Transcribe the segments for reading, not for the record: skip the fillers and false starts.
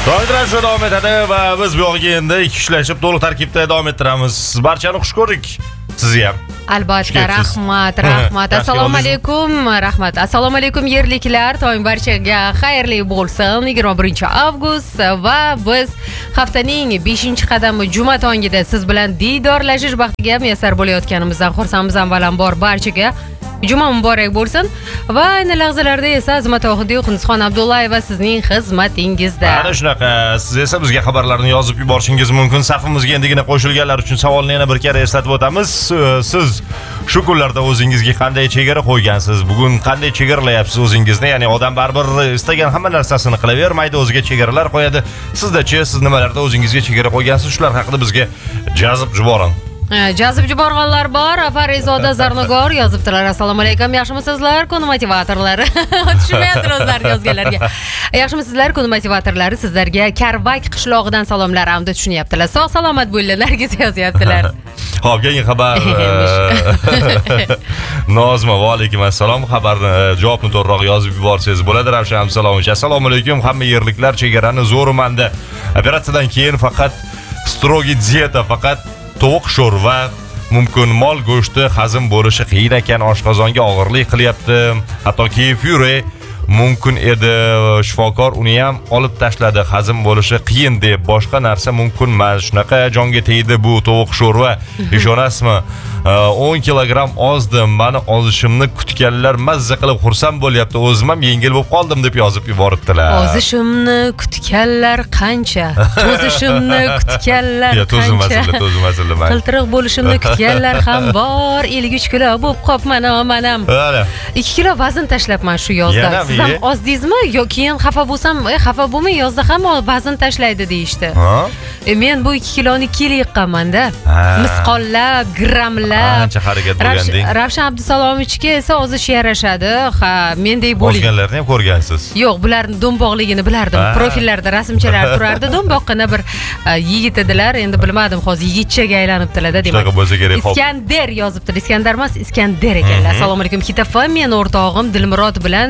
Transfer davom etadi va biz bu yoqqa endi ikki kishlashib to'liq tarkibda davom ettiramiz. Barchani xush ko'rdik. Sizni ham. Albatta, rahmat. Assalomu alaykum, rahmat. Assalomu alaykum yerliklar. Tong barchaga xayrli bo'lsin. 21-avgust va biz haftaning 5-qadami juma tongida siz bilan diydorlashish baxtiga muyassar bo'layotganimizdan xursandmiz. Avvalambor barchaga juma muborak bo'lsin va ayni lahzalarda esa Azmat Ohidiy, Xundisxon Abdullayeva sizning xizmatingizda. Ana shunaqa, siz esa bizga xabarlarni yozib yuborishingiz mumkin. Safimizga endigina qo'shilganlar uchun savolni yana bir karra eslatib o'tamiz. Siz shu kunlarda o'zingizga qanday chegara qo'ygansiz? Bugun qanday chegaralayapsiz o'zingizni? Ya'ni odam baribir istagan hamma narsasini qilavermaydi, o'ziga chegaralar qo'yadi. Sizda-chi, siz nimalarda o'zingizga chegara qo'ygansiz? Shular haqida bizga jazib yuboring. Jazib yuborganlar bor. Farizoda Zarnigor yozibdilar. Assalomu alaykum, yaxshimisizlar? Kun motivatorlari. Tushmayapti o'zlari yozganlarga. Yaxshimisizlar? Kun motivatorlari sizlarga Karvak qishlog'idan salomlar hamda tushunyaptilar. Sog' salomat bo'linglar, Nargiz yozyaptilar. Xo'p, yangi xabar. Nozma, va alaykum assalom. Xabarni javobni to'g'riroq yozib yuborsangiz bo'ladi. Ravshan Absalomov. Assalomu alaykum. Hamma yerliklar chegarani zo'rimanda. Operatsiyadan keyin faqat strogi dieta, faqat tovuq sho'rva, mumkin mol go'shti hazm bo'lishi qiyin ekan, oshqozonga og'irlik qilyapti. Hattoki pyure mumkin edi, shifokor uni ham olib tashladi. Hazm bo'lishi qiyin deb, boshqa narsa mumkin emas. Shunaqa jonga tegdi bu tovuq sho'rva. Ishonasizmi? 10 kilogram ozdim. Meni ozishimni kutganlar mazza qilib xursand bo'lyapti. O'zim ham yengil bo'lib qoldim deb yozib yuboribdilar. Ozishimni kutganlar qancha? To'zishimni kutganlar qancha? To'zmasizlar. Qiltiriq bo'lishimni kutganlar ham bor. 53 kilo bo'lib qopman ham. 2 kilo vazn tashlabman shu yozda. Siz ham ozdingizmi? Yoki keyin xafa bo'lsam, xafa bo'lmang, yozda ham vazn tashlaydi deyishdi. Men bu 2 kiloni kilo yiqqanman-da. Misqollab, grammlab. Ancha harakat bo'lganding. Ravshan Abdusalomovichga esa ozish yarashadi. Ha, mendek bo'ling. O'zganlarni ham ko'rgansiz. Yo'q, bularning do'mboqligini bilardim. Profillarda rasmchalar turardi. Do'mboqqina bir yigit edilar. Endi bilmadim, hozir yigitchaga aylanibdilar-da demak. Shunaqa bo'lsa kerak. Iskandar yozibdi. Iskandar emas, Iskandar ekanlar. Assalomu alaykum. Hitafam, men o'rtog'im Dilmurod bilan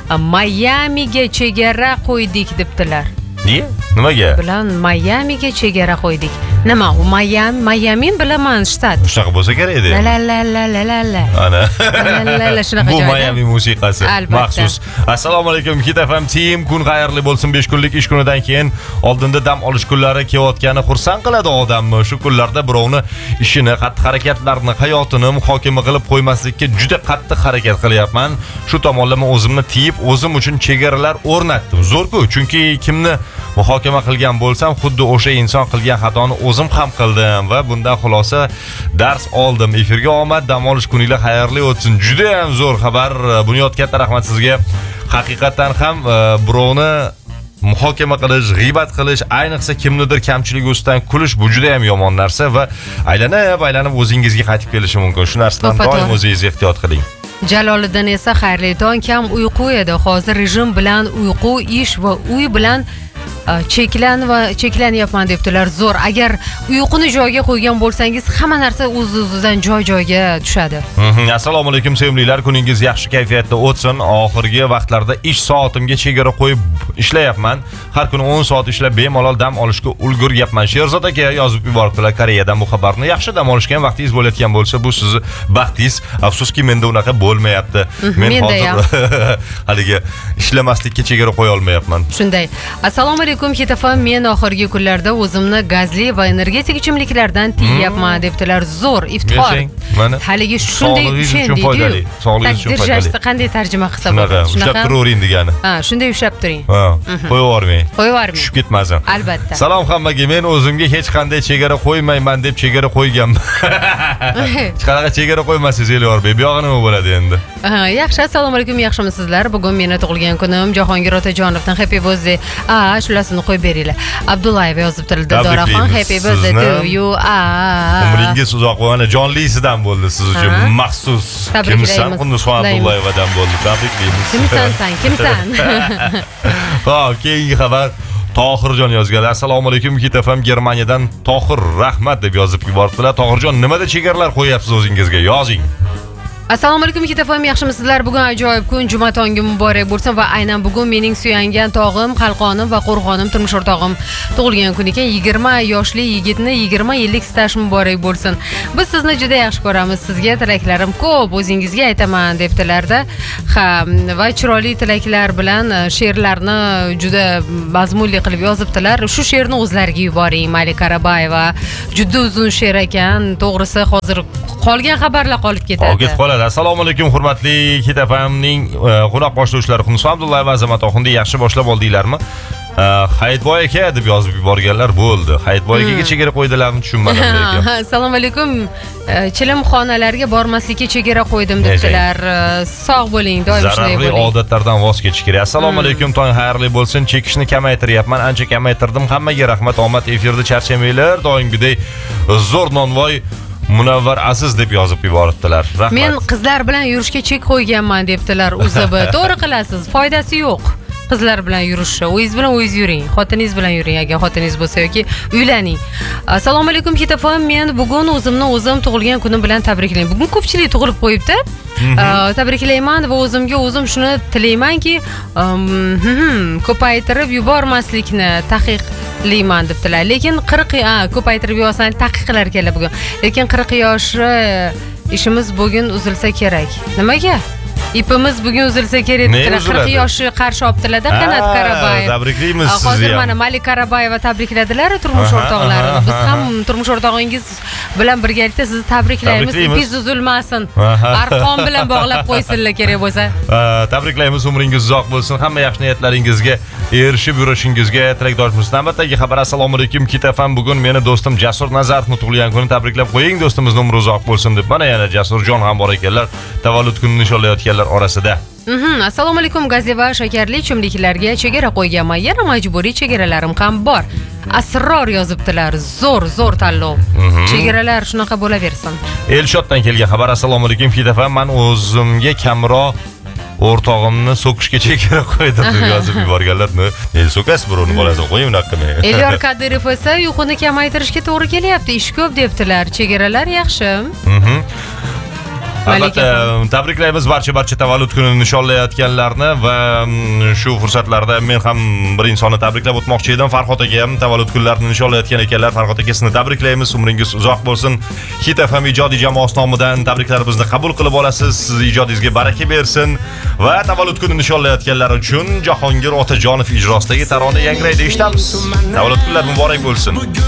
Mayamiga chegara qo'ydik debdilar. Nimaga? Bilan Mayamiga chegara qo'ydik. Nima? U Mayami bilaman, shtat. Shunaqa bo'lsa kerak edi. La. Ana. La shunaqa joyda. Bu Mayami musiqasi maxsus. Assalomu alaykum Hitafam team, kun xayrli bo'lsin. 5 kunlik ish kunidan keyin oldinda dam olish kunlari kelayotgani xursand qiladi odamni. Shu kunlarda birovni ishini, xatti-harakatlarini, hayotini muhokama qilib qo'ymaslikka juda qattiq harakat qilyapman. Shu tomonlama o'zimni tiyib, o'zim uchun chegaralar o'rnatdim. Zo'r-ku, chunki kimni muhokama qilgan bo'lsam, xuddi o'sha inson qilgan xatoni o'zim ham qildim va bundan xulosa dars oldim. Efirga omad, dam olish kuninglar xayrli o'tsin. Juda ham zo'r xabar. Bunyod katta rahmat sizga. Haqiqatan ham birovni muhokama qilish, g'iybat qilish, ayniqsa kimnidir kamchiligi ustidan kulish bu juda ham yomon narsa va aylanib o'zingizga qaytib kelishi mumkin. Shu narsadan doim o'zingiz ehtiyot qiling. Jaloliddin esa xayrli tong, kam uyqu edi. Hozir rejim bilan uyqu, ish va uy bilan cheklanyapman debdilar. Zo'r. Agar uyquni joyiga qo'ygan bo'lsangiz, hamma narsa o'z-o'zidan joy-joyiga tushadi. Assalomu alaykum sevimlilar, kuningiz yaxshi kayfiyatda o'tsin. Oxirgi vaqtlarda ish soatimga chegara qo'yib ishlayapman. Har kuni 10 soat ishlab bemalol dam olishga ulgurayapman. Sherzod aka yozib yuboribdilar Koreyadan bu xabarni. Yaxshi dam olishga ham vaqtingiz bo'layotgan bo'lsa, bu sizni baxtingiz. Afsuski menda unaqa bo'lmayapti. Men hozir haliga ishlamaslikka chegara qo'ya olmayapman. Shunday. Assalomu alaykum Hitafam, men oxirgi kunlarda o'zimni gazli va energetik ichimliklardan tiyapman debdilar. Zo'r, iftixor. Haligi shunday foydali. Sog'lig'ingiz uchun foydali. Qanday tarjima qilsa bo'ladi? Ushlab turavering degani. Shunday ushlab turing. Qo'yib yubormang. Tushib ketmasin. Albatta. Salom hammaga. Men o'zimga hech qanday chegara qo'ymayman deb chegara qo'yganman. Hech qanaqa chegara qo'ymasangiz Elyorbek, bu yog'i nima bo'ladi endi? Yaxshi, assalomu alaykum, yaxshimisizlar? Bugun meni tug'ilgan kunim. Jahongir Otajonovdan happy birthday. Shulasini qo'yib beringlar. Abdullayev yozibdi. Dildoraxon, happy birthday to you. Umringiz uzoq bo'lsin. Jonlisidan bo'ldi siz uchun maxsus. Kimsan? Xundisxon Abdullayevadan bo'ldi. Tabriklaymiz. Kimsan? Xo'p, keyingi xabar Tohirjon yozganlar. Assalomu alaykum Hitafam, Germaniyadan Tohir rahmat deb yozib yuboribdilar. Tohirjon, nimada chegaralar qo'yapsiz o'zingizga? Yozing. Assalomu alaykum Kitafam, yaxshimisizlar? Bugun ajoyib kun, juma tongi muborak bo'lsin va aynan bugun mening suyangan tog'im, qalqonim va qo'rg'onim, turmush o'rtog'im tug'ilgan kun ekan. 20 yoshli yigitni 20 yillik staj muborak bo'lsin. Biz sizni juda yaxshi ko'ramiz. Sizga tilaklarim ko'p, o'zingizga aytaman debdilarda. Ha, va chiroyli tilaklar bilan she'rlarni juda mazmunli qilib yozibdilar. Shu she'rni o'zlariga yuboring. Malika Arabayeva juda uzun she'r ekan. To'g'risi hozir qolgan xabarlar qolib ketadi. Assalomu alaykum hurmatli Kitafamning qo'noq boshlovchilari Xunus Abdullayev va Azamat Oxundi, yaxshi boshlab oldinglarmi? Hayitboy aka deb yozib yuborganlar bo'ldi. Hayitboy akaga chegara qo'ydilarmi tushunmadim lekin. Assalomu alaykum. Chilimxonalarga bormaslikka chegara qo'ydim debdilar. Sog' bo'ling, doim shunday bo'ling. Zararli odatlardan voz kechish kerak. Assalomu alaykum, tong xayrli bo'lsin. Chekishni kamaytiryapman, ancha kamaytirdim. Hammaga rahmat, omad, efirda charchamanglar. Doimgidek zo'r nonvoy Munavvar Aziz deb yozib yuboribdilar. Rahmat. Men qizlar bilan yurishga chek qo'yganman debdilar UZB. To'g'ri qilasiz, foydasi yo'q. Qizlar bilan yurishni, o'zingiz bilan o'zingiz yuring, xotiningiz bilan yuring agar xotiningiz bo'lsa yoki uylaning. Assalomu alaykum Kitafam, men bugun o'zimni o'zim tug'ilgan kunim bilan tabriklayman. Bugun ko'pchilik tug'ilib qo'yibdi. Tabriklayman va o'zimga o'zim shuni tilaymanki, ko'paytirib yubormaslikni taqiqlayman debdilar. Lekin 40 ko'paytirib yuborsang taqiqlar keladi bugun. Lekin 40 yoshli ishimiz bugun uzilsa kerak. Nimaga? İpimiz bugun uzilsa kerak debdilar. 40 yoshi qarshi olibdilar-da Qanat Karabayev. Tabriklaymiz sizni. Hozir mana Malika Arabayeva tabrikladilar turmush o'rtoqlarini. Biz ham turmush o'rtog'ingiz bilan birgalikda sizni tabriklaymiz. Ipingiz uzilmasin. Arqon bilan bog'lab qo'ysinlar kerak bo'lsa. Tabriklaymiz, umringiz uzoq bo'lsin. Hamma yaxshi niyatlaringizga erishib yurishingizga tilakdoshmiz. Navbatdagi xabar. Assalomu alaykum Kitafam, bugun meni do'stim Jasur Nazarovni tug'ilgan kuni tabriklab qo'ying, do'stimizning umri uzoq bo'lsin deb. Mana yana Jasurjon ham bor ekanlar. Tavallud kunini nishonlayotganlar orasida. Assalomu alaykum Gazi va shakarli ichimliklarga chegara qo'yganman. Yana majburiy chegaralarim ham bor. Asror yozibdilar. Zo'r tanlov. Chegaralar shunaqa bo'laversin. Elshoddan kelgan xabar. Assalomu alaykum Kitafam, men o'zimga kamroq o'rtog'imni so'kishga chegara qo'ydim deb yozib yuborganlar. Ne so'kasiz birovni bolasi, qo'ying unaqa men. Elyor Kadirov esa uyquni kamaytirishga to'g'ri kelyapti. Ish ko'p debdilar. Chegaralar yaxshi. Albatta, tabriklaymiz barcha tavallud kunini nishonlayotganlarni va shu fursatlarda men ham bir insonni tabriklab o'tmoqchi edim. Farhod aka ham tavallud kunlarini nishonlayotgan ekanlar. Farhod aka sizni tabriklaymiz, umringiz uzoq bo'lsin. Kitafam ijodiy jamoasi nomidan tabriklarimizni qabul qilib olasiz. Siz ijodingizga baraka bersin va tavallud kunini nishonlayotganlar uchun Jahongir Otajonov ijrosidagi tarona yangraydi eshitamiz. Tavallud kunlar muborak bo'lsin.